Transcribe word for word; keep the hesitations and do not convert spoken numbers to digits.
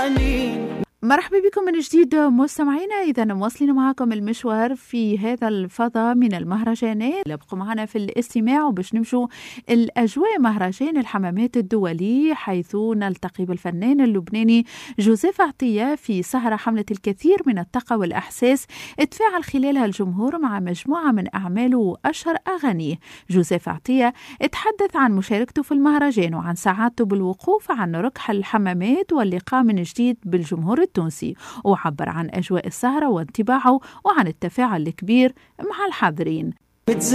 حنين. مرحبا بكم من جديد مستمعينا. إذا مواصلين معكم المشوار في هذا الفضاء من المهرجانات. ابقوا معنا في الاستماع وباش نمشوا الأجواء مهرجان الحمامات الدولي، حيث نلتقي بالفنان اللبناني جوزيف عطية في سهرة حملة الكثير من الطاقة والأحساس اتفاعل خلالها الجمهور مع مجموعة من أعماله وأشهر أغانيه. جوزيف عطية اتحدث عن مشاركته في المهرجان وعن سعادته بالوقوف عن ركح الحمامات واللقاء من جديد بالجمهور التونسي، وعبر عن أجواء السهرة وانطباعه وعن التفاعل الكبير مع الحاضرين.